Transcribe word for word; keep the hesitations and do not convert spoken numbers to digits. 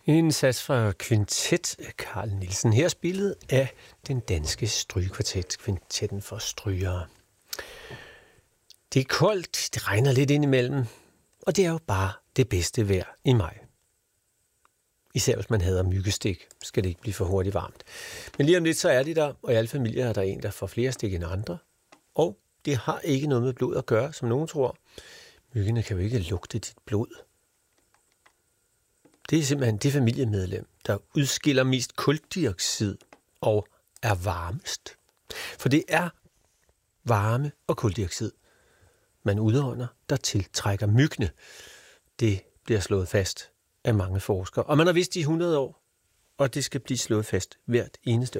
En sats fra Kvintet Carl Nielsen. Her spillet af den danske strygekvartet, Kvintetten for Strygere. Det er koldt, det regner lidt indimellem, og det er jo bare det bedste vejr i maj. Især hvis man hader myggestik, skal det ikke blive for hurtigt varmt. Men lige om lidt, så er de der, og i alle familier er der en, der får flere stik end andre. Og det har ikke noget med blod at gøre, som nogen tror. Myggene kan jo ikke lugte dit blod. Det er simpelthen det familiemedlem, der udskiller mest kuldioxid og er varmest. For det er varme og kuldioxid, man udånder, der tiltrækker myggene. Det bliver slået fast af mange forskere. Og man har vidst i hundrede år, og det skal blive slået fast hvert eneste